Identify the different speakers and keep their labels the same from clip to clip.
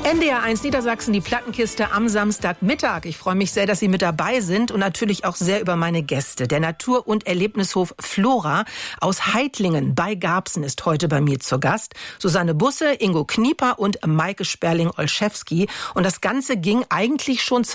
Speaker 1: NDR1 Niedersachsen, die Plattenkiste am Samstagmittag. Ich freue mich sehr, dass Sie mit dabei sind und natürlich auch sehr über meine Gäste. Der Natur- und Erlebnishof Flora aus Heitlingen bei Garbsen ist heute bei mir zu Gast. Susanne Busse, Ingo Knieper und Maike Sperling-Olszewski. Und das Ganze ging eigentlich schon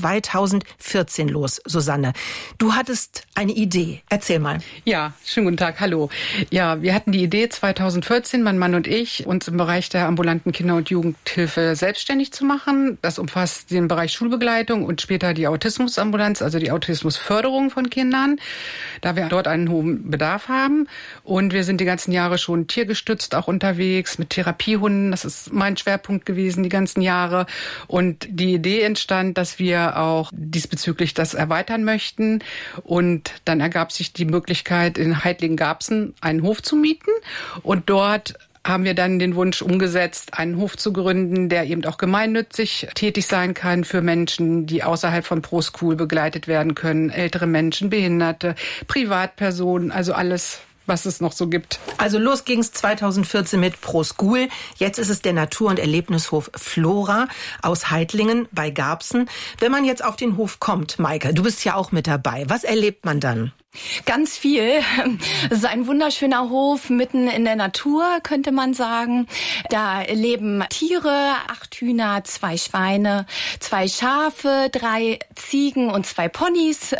Speaker 1: 2014 los. Susanne, du hattest eine Idee. Erzähl mal.
Speaker 2: Ja, schönen guten Tag, hallo. Ja, wir hatten die Idee 2014, mein Mann und ich, uns im Bereich der ambulanten Kinder- und Jugendhilfe selbstständig zu machen. Das umfasst den Bereich Schulbegleitung und später die Autismusambulanz, also die Autismusförderung von Kindern, da wir dort einen hohen Bedarf haben. Und wir sind die ganzen Jahre schon tiergestützt auch unterwegs mit Therapiehunden. Das ist mein Schwerpunkt gewesen die ganzen Jahre. Und die Idee entstand, dass wir auch diesbezüglich das erweitern möchten. Und dann ergab sich die Möglichkeit, in Heitlingen-Garbsen einen Hof zu mieten. Und dort haben wir dann den Wunsch umgesetzt, einen Hof zu gründen, der eben auch gemeinnützig tätig sein kann für Menschen, die außerhalb von ProSchool begleitet werden können. Ältere Menschen, Behinderte, Privatpersonen, also alles, was es noch so gibt.
Speaker 1: Also los ging's 2014 mit ProSchool. Jetzt ist es der Natur- und Erlebnishof Flora aus Heitlingen bei Garbsen. Wenn man jetzt auf den Hof kommt, Maike, du bist ja auch mit dabei. Was erlebt man dann?
Speaker 3: Ganz viel. Es ist ein wunderschöner Hof mitten in der Natur, könnte man sagen. Da leben Tiere, 8 Hühner, 2 Schweine, 2 Schafe, 3 Ziegen und 2 Ponys.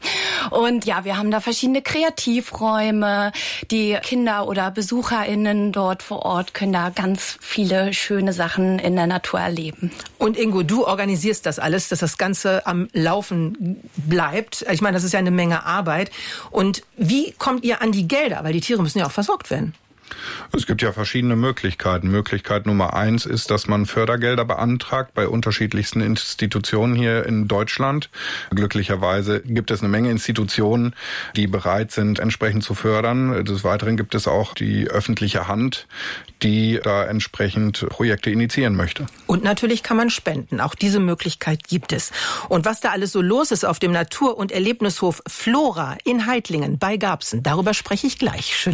Speaker 3: Und ja, wir haben da verschiedene Kreativräume. Die Kinder oder BesucherInnen dort vor Ort können da ganz viele schöne Sachen in der Natur erleben.
Speaker 1: Und Ingo, du organisierst das alles, dass das Ganze am Laufen bleibt. Ich meine, das ist ja eine Menge Arbeit. Und wie kommt ihr an die Gelder? Weil die Tiere müssen ja auch versorgt werden.
Speaker 4: Es gibt ja verschiedene Möglichkeiten. Möglichkeit Nummer 1 ist, dass man Fördergelder beantragt bei unterschiedlichsten Institutionen hier in Deutschland. Glücklicherweise gibt es eine Menge Institutionen, die bereit sind, entsprechend zu fördern. Des Weiteren gibt es auch die öffentliche Hand, die da entsprechend Projekte initiieren möchte.
Speaker 1: Und natürlich kann man spenden. Auch diese Möglichkeit gibt es. Und was da alles so los ist auf dem Natur- und Erlebnishof Flora in Heitlingen bei Garbsen, darüber spreche ich gleich. Schön.